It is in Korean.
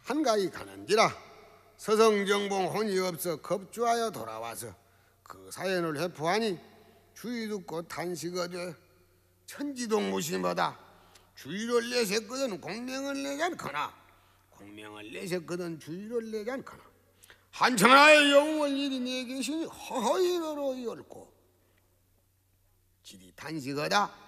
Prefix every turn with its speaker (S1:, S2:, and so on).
S1: 한가히 가는지라 서성정봉 혼이 없어 겁주하여 돌아와서 그 사연을 회포하니 주의 듣고 탄식하되 천지동무심하다. 주의를 내셨거든 공명을 내지 않거나 공명을 내셨거든 주의를 내지 않거나 한천하의 영웅을 이리 내 계시니 허허이로 옳고 지리 탄식하다.